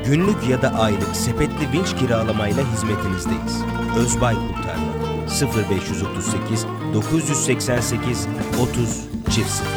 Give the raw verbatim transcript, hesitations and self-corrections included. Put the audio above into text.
Günlük ya da aylık sepetli vinç kiralamayla hizmetinizdeyiz. Özbay Kurtarma sıfır beş otuz sekiz dokuz seksen sekiz otuz sıfır sıfır